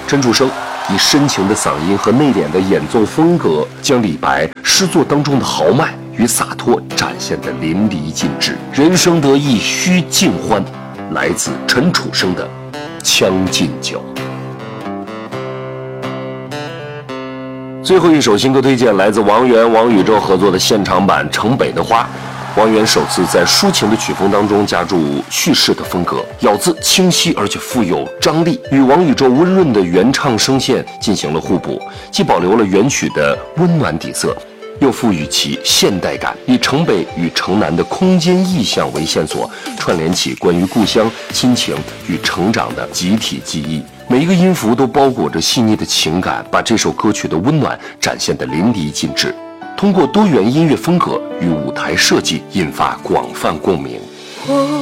陈楚生以深情的嗓音和内敛的演奏风格，将李白诗作当中的豪迈与洒脱展现得淋漓尽致。人生得意须尽欢，来自陈楚生的《将进酒》。最后一首新歌推荐来自王源、王宇宙合作的现场版《城北的花》。王源首次在抒情的曲风当中加入叙事的风格，咬字清晰而且富有张力，与王宇宙温润的原唱声线进行了互补，既保留了原曲的温暖底色，又赋予其现代感，以城北与城南的空间意象为线索，串联起关于故乡、亲情与成长的集体记忆。每一个音符都包裹着细腻的情感，把这首歌曲的温暖展现得淋漓尽致。通过多元音乐风格与舞台设计，引发广泛共鸣。